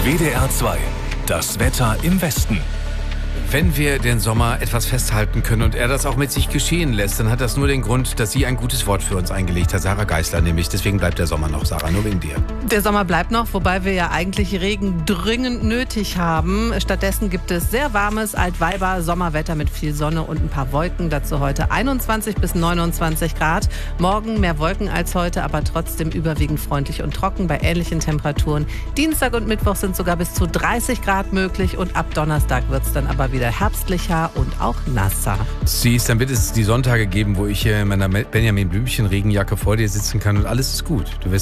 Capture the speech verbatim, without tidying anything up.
W D R zwei. Das Wetter im Westen. Wenn wir den Sommer etwas festhalten können und er das auch mit sich geschehen lässt, dann hat das nur den Grund, dass sie ein gutes Wort für uns eingelegt hat, Sarah Geisler nämlich. Deswegen bleibt der Sommer noch, Sarah, nur wegen dir. Der Sommer bleibt noch, wobei wir ja eigentlich Regen dringend nötig haben. Stattdessen gibt es sehr warmes Altweiber-Sommerwetter mit viel Sonne und ein paar Wolken. Dazu heute einundzwanzig bis neunundzwanzig Grad. Morgen mehr Wolken als heute, aber trotzdem überwiegend freundlich und trocken bei ähnlichen Temperaturen. Dienstag und Mittwoch sind sogar bis zu dreißig Grad möglich und ab Donnerstag wird es dann aber wieder herbstlicher und auch nasser. Siehst, dann wird es die Sonntage geben, wo ich hier in meiner Benjamin Blümchen Regenjacke vor dir sitzen kann und alles ist gut. Du wirst